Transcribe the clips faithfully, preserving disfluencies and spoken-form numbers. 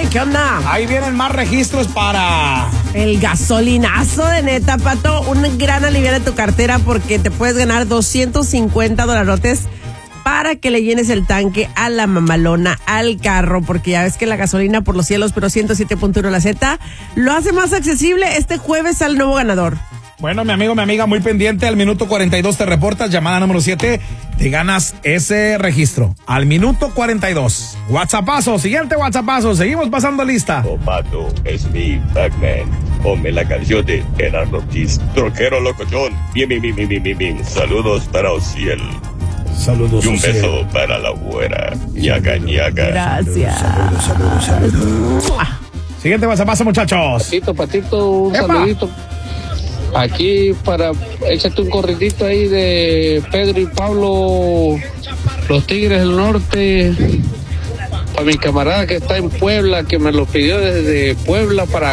¿qué onda? Ahí vienen más registros para el gasolinazo de neta, Pato. Un gran alivio de tu cartera porque te puedes ganar doscientos cincuenta dolarotes para que le llenes el tanque a la mamalona, al carro, porque ya ves que la gasolina por los cielos, pero ciento siete punto uno la Z lo hace más accesible. Este jueves al nuevo ganador. Bueno, mi amigo, mi amiga, muy pendiente. Al minuto cuarenta y dos te reportas, llamada número siete, te ganas ese registro. Al minuto cuarenta y dos. WhatsAppazo, siguiente WhatsAppazo, seguimos pasando lista. Oh, Pato, es mi Batman. Ponme la canción de Gerardo Ortiz, troquero locochón. Bien, bien, bien, bien, bien, bien, bien. Saludos para Ociel. Saludos, y un Ociel. beso para la güera. Ñaga, ñaga. Gracias. Saludos, saludos, saludos, saludos. Siguiente WhatsAppazo, muchachos. Patito, Patito, un ¡Epa! saludito. Aquí para, échate un corridito ahí de Pedro y Pablo, los Tigres del Norte, para mi camarada que está en Puebla, que me lo pidió desde Puebla, para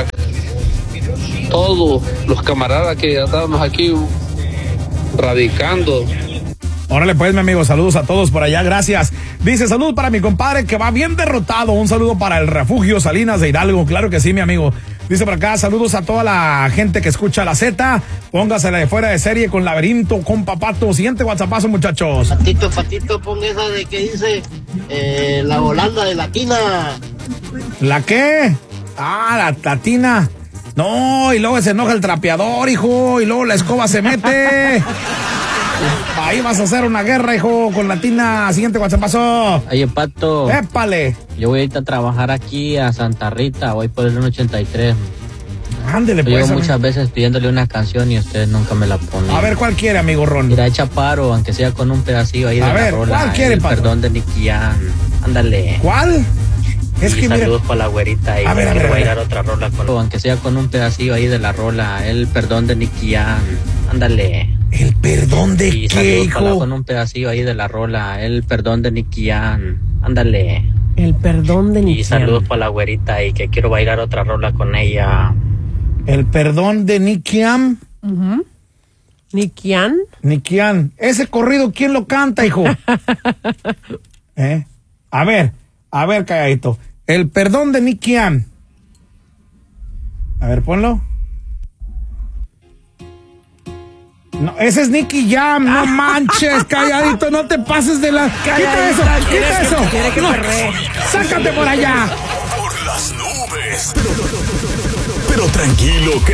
todos los camaradas que estamos aquí radicando. Órale pues, mi amigo, saludos a todos por allá, gracias. Dice, saludos para mi compadre que va bien derrotado. Un saludo para el Refugio Salinas de Hidalgo, claro que sí, mi amigo. Dice por acá, saludos a toda la gente que escucha la Z. Póngasela de fuera de serie con Laberinto, con Papato. Siguiente WhatsAppazo, muchachos. Patito, Patito, ponga esa de que dice eh, la Holanda de Latina. ¿La qué? Ah, la Latina. No, y luego se enoja el trapeador, hijo, y luego la escoba se mete. Ahí vas a hacer una guerra, hijo, con Latina. Siguiente WhatsAppazo. Oye, Pato. Épale. Yo voy a ir a trabajar aquí a Santa Rita, voy por el uno ochenta y tres. Ándele, Yo pues. llevo a muchas veces pidiéndole una canción y ustedes nunca me la ponen. A ver, ¿cuál quiere, amigo Ron? Mira, echa paro, aunque sea con un pedacillo ahí A de ver, la rola. ¿cuál quiere, el Pato? Perdón de Nicky Jam. Ándale. ¿Cuál? Es y que mira. saludos para la güerita y A ver, a ver, quiero a ver. bailar otra rola con, aunque sea con un pedacillo ahí de la rola. El Perdón de Nicky Jam. Ándale. ¿El perdón de y qué, saludos para hijo? con un pedacillo ahí de la rola. El Perdón de Nicky Jam. Ándale. El perdón de Nicky Y saludos para la güerita y que quiero bailar otra rola con ella. El perdón de Nicky Jam. Uh-huh. ¿Nikian? Nikian. Ese corrido, ¿quién lo canta, hijo? ¿Eh? A ver, a ver, calladito. El perdón de Nikian. A ver, ponlo. No, ese es Nicky Jam, no manches, calladito, no te pases de la... ¡Quita eso! ¡Quita eso! Quiere que No, perree. ¡sácate por allá! Por las nubes. Pero, pero tranquilo, que